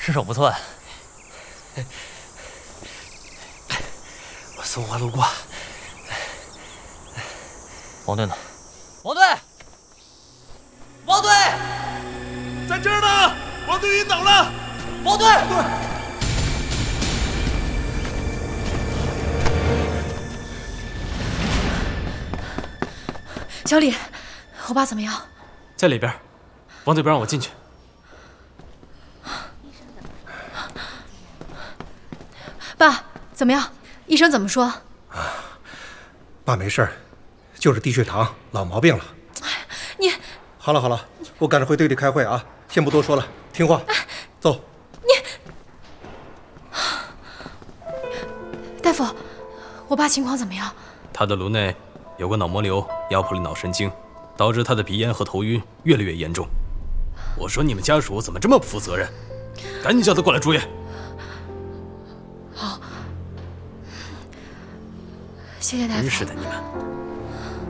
身手不错啊。 我松花路过。 王队呢？王队，王队， 在这儿呢！王队晕倒了！ 王队， 小李，我爸怎么样？ 在里边，王队不让我进去。 爸，怎么样？医生怎么说？ 爸没事儿，就是低血糖，老毛病了。 你好了好了，我赶着回队里开会啊，先不多说了，听话，走。 大夫，我爸情况怎么样？ 他的颅内有个脑膜瘤，压迫了脑神经，导致他的鼻炎和头晕越来越严重。我说你们家属怎么这么不负责任？赶紧叫他过来住院。 好，谢谢大夫。 真是的，你们。